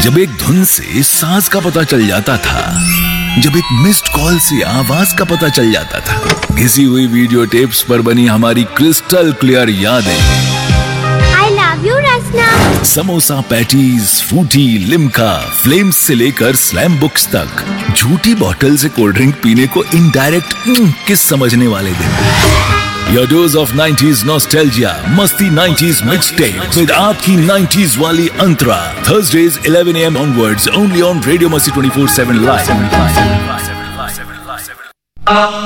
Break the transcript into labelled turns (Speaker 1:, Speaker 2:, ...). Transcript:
Speaker 1: जब एक धुन से सांस का पता चल जाता था, जब एक मिस्ड कॉल से आवाज का पता चल जाता था, घिसी हुई वीडियो टेप्स पर बनी हमारी क्रिस्टल क्लियर यादें।
Speaker 2: I love you, Rasna.
Speaker 1: Samosa patties, Frooti, Limca, flames से लेकर स्लैम बुक्स तक, झूठी बोतल से कोल्ड ड्रिंक पीने को इनडायरेक्ट किस समझने वाले दिन। Your dose of 90s nostalgia, मस्ती 90s mixtape with आपकी 90s वाली अंतरा। Thursdays 11 AM onwards, only on Radio Masti 24/7 live।